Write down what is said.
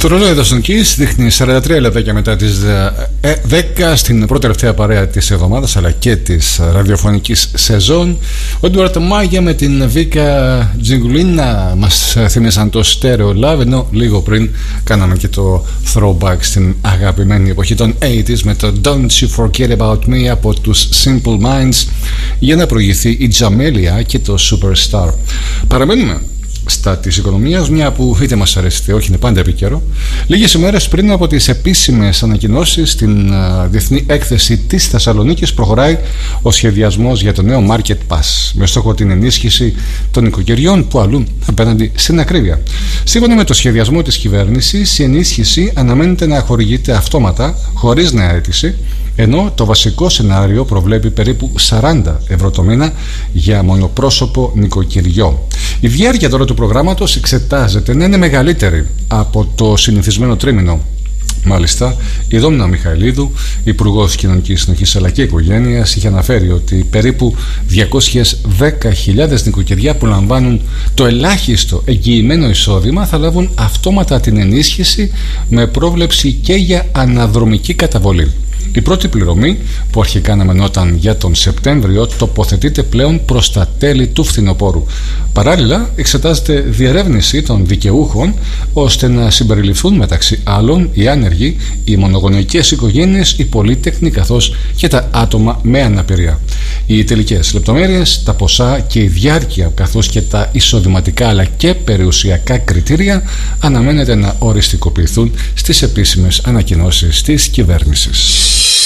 Το ρολόι εδώ στον Kiss δείχνει 43 λεπτάκια μετά τις 10 στην πρώτη τελευταία παρέα της εβδομάδας αλλά και της ραδιοφωνικής σεζόν. Ο Ντουάρτ Μάγια με την Βίκα Τζιγκουλίνα μας θύμισαν το Stereo Love, ενώ λίγο πριν κάναμε και το throwback στην αγαπημένη εποχή των 80s με το Don't You Forget About Me από τους Simple Minds για να προηγηθεί η Τζαμέλια και το Superstar. Παραμένουμε στα της οικονομίας, μια που είτε μας αρέσει είτε όχι είναι πάντα επίκαιρο. Λίγες ημέρες πριν από τις επίσημες ανακοινώσεις στην Διεθνή Έκθεση της Θεσσαλονίκης προχωράει ο σχεδιασμός για το νέο Market Pass με στόχο την ενίσχυση των οικοκυριών που αλλούν απέναντι στην ακρίβεια. Σύμφωνα με το σχεδιασμό της κυβέρνησης, η ενίσχυση αναμένεται να χορηγείται αυτόματα χωρίς νέα αίτηση, ενώ το βασικό σενάριο προβλέπει περίπου 40 ευρώ το μήνα για μονοπρόσωπο νοικοκυριό. Η διάρκεια τώρα του προγράμματος εξετάζεται να είναι μεγαλύτερη από το συνηθισμένο τρίμηνο. Μάλιστα, η Δόμνα Μιχαηλίδου, Υπουργός Κοινωνικής Συνοχής αλλά και Οικογένειας, είχε αναφέρει ότι περίπου 210.000 νοικοκυριά που λαμβάνουν το ελάχιστο εγγυημένο εισόδημα θα λάβουν αυτόματα την ενίσχυση με πρόβλεψη και για αναδρομική καταβολή. Η πρώτη πληρωμή, που αρχικά αναμενόταν για τον Σεπτέμβριο, τοποθετείται πλέον προς τα τέλη του φθινοπόρου. Παράλληλα, εξετάζεται διερεύνηση των δικαιούχων ώστε να συμπεριληφθούν μεταξύ άλλων οι άνεργοι, οι μονογονεϊκές οικογένειες, οι πολύτεκνοι καθώς και τα άτομα με αναπηρία. Οι τελικές λεπτομέρειες, τα ποσά και η διάρκεια καθώς και τα εισοδηματικά αλλά και περιουσιακά κριτήρια αναμένεται να οριστικοποιηθούν στις επίσημες ανακοινώσεις της κυβέρνησης.